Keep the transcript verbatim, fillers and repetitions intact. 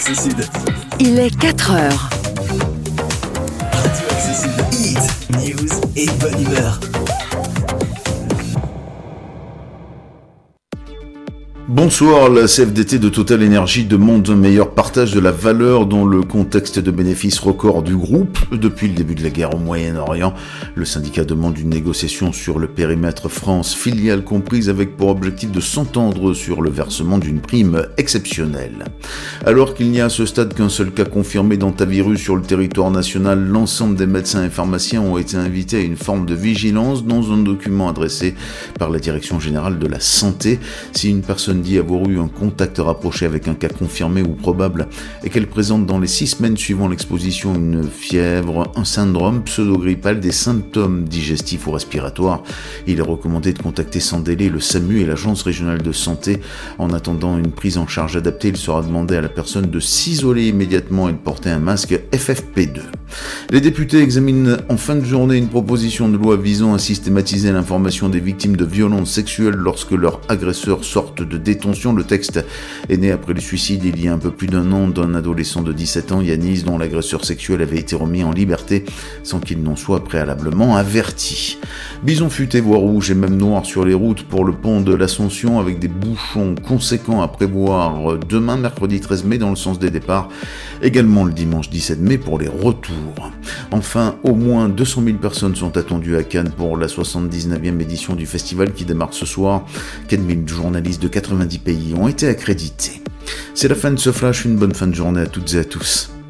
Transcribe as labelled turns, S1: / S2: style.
S1: Axe Sud.
S2: Il est quatre heures.
S1: Radio Axe Sud. Hit, news et bonne humeur.
S3: Bonsoir, la C F D T de Total Energy demande un meilleur partage de la valeur dans le contexte de bénéfices records du groupe. Depuis le début de la guerre au Moyen-Orient, le syndicat demande une négociation sur le périmètre France filiale comprise avec pour objectif de s'entendre sur le versement d'une prime exceptionnelle. Alors qu'il n'y a à ce stade qu'un seul cas confirmé d'antivirus sur le territoire national, l'ensemble des médecins et pharmaciens ont été invités à une forme de vigilance dans un document adressé par la Direction Générale de la Santé. Si une personne dit avoir eu un contact rapproché avec un cas confirmé ou probable et qu'elle présente dans les six semaines suivant l'exposition une fièvre, un syndrome pseudo-grippal, des symptômes digestifs ou respiratoires, il est recommandé de contacter sans délai le SAMU et l'Agence Régionale de Santé. En attendant une prise en charge adaptée, il sera demandé à la personne de s'isoler immédiatement et de porter un masque F F P deux. Les députés examinent en fin de journée une proposition de loi visant à systématiser l'information des victimes de violences sexuelles lorsque leurs agresseurs sortent de détention. Le texte est né après le suicide il y a un peu plus d'un an d'un adolescent de dix-sept ans, Yanis, dont l'agresseur sexuel avait été remis en liberté sans qu'il n'en soit préalablement averti. Bison futé, voie rouge et même noir sur les routes pour le pont de l'Ascension, avec des bouchons conséquents à prévoir demain, mercredi treize mai, dans le sens des départs, également le dimanche dix-sept mai pour les retours. Enfin, au moins deux cent mille personnes sont attendues à Cannes pour la soixante-dix-neuvième édition du festival qui démarre ce soir. quatre mille journalistes de quatre-vingt-dix pays ont été accrédités. C'est la fin de ce flash, une bonne fin de journée à toutes et à tous.